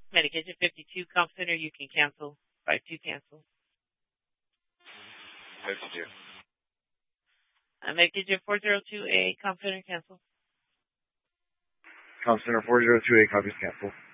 Medication 52, comp center, you can cancel. 52 cancel. 52. Medication 402A, comp center, cancel. Comp center 402A, copies cancel.